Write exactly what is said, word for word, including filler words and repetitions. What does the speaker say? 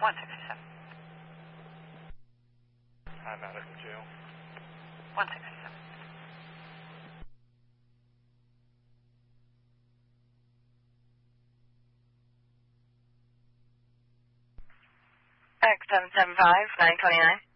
one sixty-seven. Hi, medical jail. one sixty-seven. X seven seven five, nine twenty-nine.